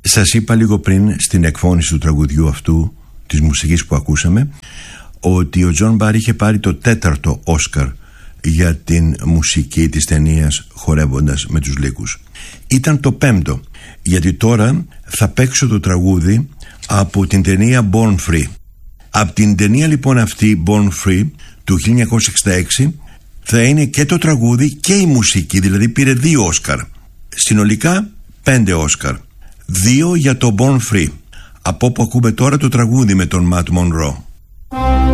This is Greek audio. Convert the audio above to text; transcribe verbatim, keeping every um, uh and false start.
Σας είπα λίγο πριν στην εκφώνηση του τραγουδιού αυτού, της μουσικής που ακούσαμε, ότι ο Τζον Μπάρι είχε πάρει το τέταρτο Όσκαρ για την μουσική της ταινίας Χορεύοντας με τους Λύκους. Ήταν το πέμπτο, γιατί τώρα θα παίξω το τραγούδι από την ταινία Born Free. Από την ταινία λοιπόν αυτή Born Free του χίλια εννιακόσια εξήντα έξι θα είναι και το τραγούδι και η μουσική, δηλαδή πήρε δύο Όσκαρ. Συνολικά πέντε Όσκαρ. Δύο για το Born Free, από όπου ακούμε τώρα το τραγούδι με τον Matt Monro.